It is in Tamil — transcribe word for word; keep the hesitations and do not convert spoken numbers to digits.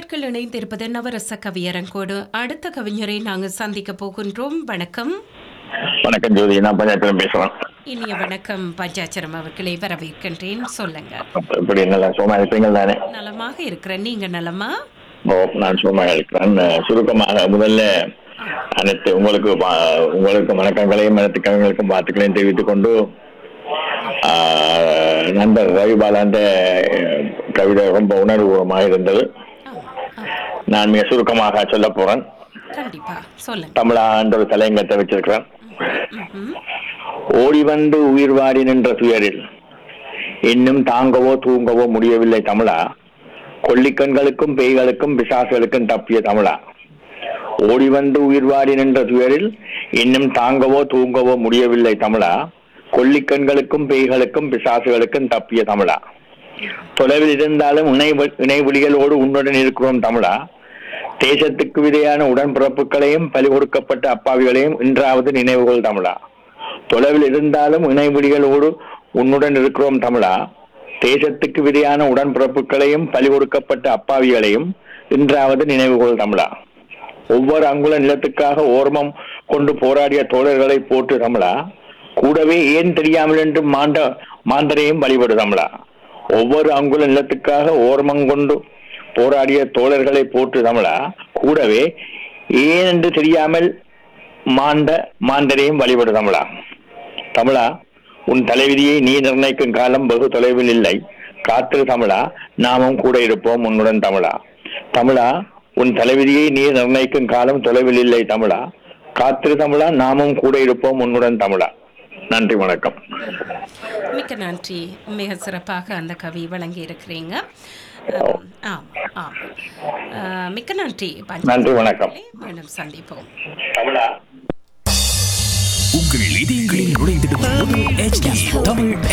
நேர்கள் இணைந்திருப்பது நவரச கவியரங்கோடு. அடுத்த கவிஞரை நாங்கள் சந்திக்க போகின்றோம். வணக்கம். வணக்கம் ஜோதி, நான் பஞ்சாச்சரம் பேசுறேன். இனிய வணக்கம் பஞ்சாச்சரம் அவர்களை வரவேற்கின்றேன். சொல்லுங்க. இப்படி நல்லா சும்மா இருப்பீங்க தானே? நலமாக இருக்கிறேன். நீங்க நலமா? ஓ, நான் சும்மா இருக்கிறேன். சுருக்கமாக முதல்ல அனைத்து உங்களுக்கு உங்களுக்கு வணக்கங்களையும் அனைத்து கவிஞர்களுக்கும் வாழ்த்துக்களையும் தெரிவித்துக் கொண்டு நண்பர் ரவிபாலாண்ட கவிதை ரொம்ப உணர்வுபூர்வமாக இருந்தது. நான் மிக சுருக்கமாக சொல்ல போறேன். தமிழாண்ட ஒரு தலையங்கத்தை வச்சிருக்கிறேன். ஓடி வந்து உயிர் வாடி நின்ற துயரில் இன்னும் தாங்கவோ தூங்கவோ முடியவில்லை தமிழா. கொல்லிக்கண்களுக்கும் பேய்களுக்கும் பிசாசுகளுக்கும் தப்பிய தமிழா. ஓடி வந்து உயிர் வாடி நின்ற துயரில் இன்னும் தாங்கவோ தூங்கவோ முடியவில்லை தமிழா. கொல்லிக்கண்களுக்கும் பேய்களுக்கும் பிசாசுகளுக்கும் தப்பிய தமிழா. தொலைவில் இருந்தாலும் இணை இணைவெளிகளோடு உன்னுடன் இருக்கிறோம் தமிழா. தேசத்துக்கு விதையான உடன்பிறப்புகளையும் பலி கொடுக்கப்பட்ட அப்பாவிகளையும் இன்றாவது நினைவுகள் தமிழா. தொலைவில் இருந்தாலும் இணைவெளிகளோடு உன்னுடன் இருக்கிறோம் தமிழா. தேசத்துக்கு விதையான உடன்பிறப்புகளையும் பலி கொடுக்கப்பட்ட அப்பாவிகளையும் இன்றாவது நினைவுகள் தமிழா. ஒவ்வொரு அங்குல நிலத்துக்காக ஓர்மம் கொண்டு போராடிய தோழர்களை போற்று தமிழா. கூடவே ஏன் தெரியாமல் என்று மாண்ட மாந்தரையும் வழிபடு தமிழா. ஒவ்வொரு அங்குல நிலத்துக்காக ஓர்மம் கொண்டு போராடிய தோழர்களை போற்று தமிழா. கூடவே ஏன் என்று தெரியாமல் மாண்ட மாந்தரையும் வழிபடு தமிழா. தமிழா, உன் தலைவிதியை நீ நிர்ணயிக்கும் காலம் வெகு தொலைவில் இல்லை. காத்திரு தமிழா, நாமும் கூட இருப்போம் உன்னுடன் தமிழா. தமிழா, உன் தலைவிதியை நீ நிர்ணயிக்கும் காலம் தொலைவில் இல்லை தமிழா. காத்திரு தமிழா, நாமும் கூட இருப்போம் உன்னுடன் தமிழா. நன்றி, வணக்கம். மிக்க நன்றி. மிக சிறப்பாக அந்த கவி வழங்கி இருக்கிறீங்க. மிக்க நன்றி. நன்றி, வணக்கம். மீண்டும் சந்திப்போம். உங்கள் இதயங்களில் நுழைந்திடும் தமிழ்